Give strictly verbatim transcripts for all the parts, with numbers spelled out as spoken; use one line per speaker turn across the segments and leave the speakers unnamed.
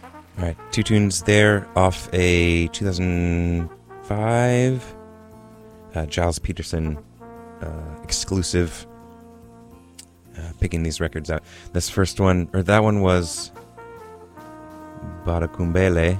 All right, two tunes there off a two thousand five uh, Giles Peterson uh, exclusive. Uh, picking these records out. This first one, or that one was Barakumbele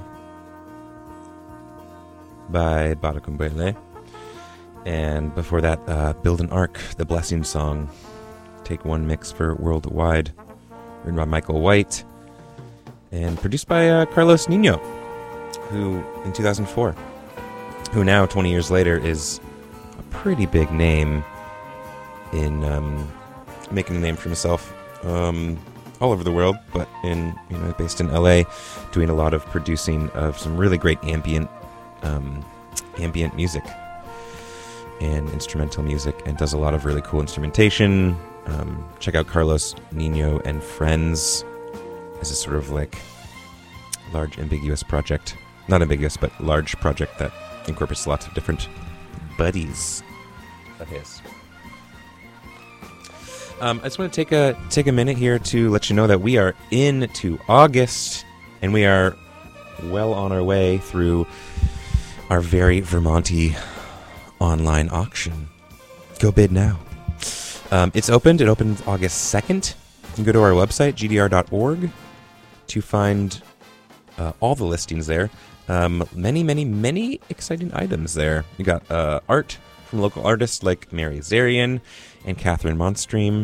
by Barakumbele. And before that, uh, Build an Ark, the Blessing Song. Take one mix for Worldwide. Written by Michael White. And produced by uh, Carlos Nino, who in two thousand four, who now, twenty years later, is a pretty big name in um, making a name for himself um, all over the world, but in you know based in L A, doing a lot of producing of some really great ambient um, ambient music and instrumental music, and does a lot of really cool instrumentation. Um, check out Carlos Nino and Friends as a sort of like large ambiguous project. Not ambiguous, but large project that incorporates lots of different buddies of his. Um, I just want to take a take a minute here to let you know that we are into August, and we are well on our way through our very Vermonty online auction. Go bid now. Um, it's opened. It opened August second. You can go to our website, g d r dot org, to find uh, all the listings there. Um, many, many, many exciting items there. You got uh, art from local artists like Mary Zarian and Catherine Monstream.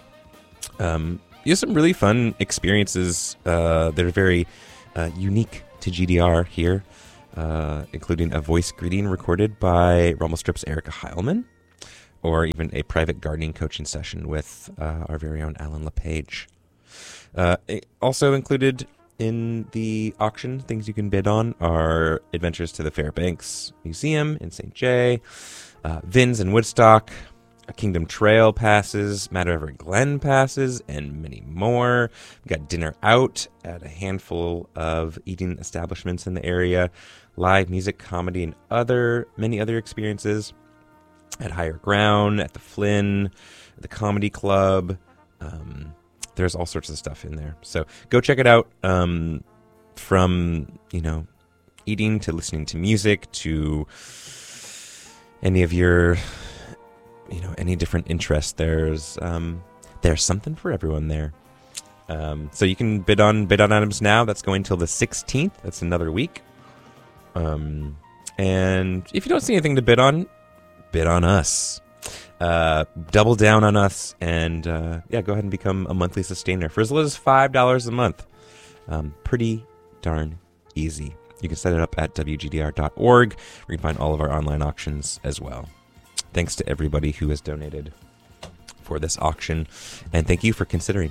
Um, you have some really fun experiences uh, that are very uh, unique to G D R here, uh, including a voice greeting recorded by Rumblestrip's Erica Heilman, or even a private gardening coaching session with uh, our very own Alan LePage. Uh, also included in the auction, things you can bid on are adventures to the Fairbanks Museum in Saint Jay, uh, Vins in Woodstock, Kingdom Trail passes, Mad River Glen passes, and many more. We got dinner out at a handful of eating establishments in the area, live music, comedy, and other many other experiences at Higher Ground, at the Flynn, at the Comedy Club. Um, there's all sorts of stuff in there. So go check it out. Um, from, you know, eating to listening to music to any of your, you know, any different interests. There's um, there's something for everyone there. Um, so you can bid on bid on items now. That's going till the sixteenth. That's another week. Um, and if you don't see anything to bid on, bid on us. Uh, double down on us, and uh, yeah, go ahead and become a monthly sustainer for as little as five dollars a month. Um, pretty darn easy. You can set it up at w g d r dot org, where you can find all of our online auctions as well. Thanks to everybody who has donated for this auction, and thank you for considering.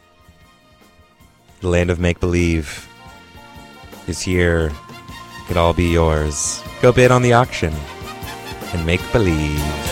The land of make-believe is here. It could all be yours. Go bid on the auction and make believe.